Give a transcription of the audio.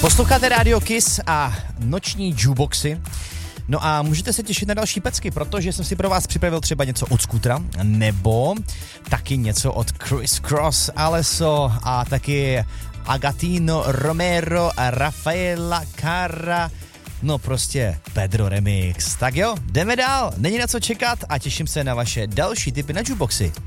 Posloucháte Radio Kiss a noční jukeboxy. No a můžete se těšit na další pecky, protože jsem si pro vás připravil třeba něco od Scootera, nebo taky něco od Chris Cross, Alesso a taky Agatino Romero a Rafaela Carra. No prostě Pedro Remix. Tak jo, jdeme dál, není na co čekat a těším se na vaše další tipy na jukeboxy.